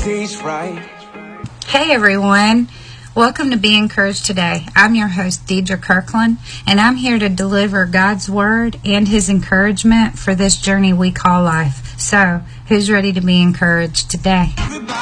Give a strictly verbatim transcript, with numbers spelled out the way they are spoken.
stays right. Hey everyone, welcome to Be Encouraged Today. I'm your host Deidre Kirkland, and I'm here to deliver God's Word and His encouragement for this journey we call life. So, who's ready to be encouraged today?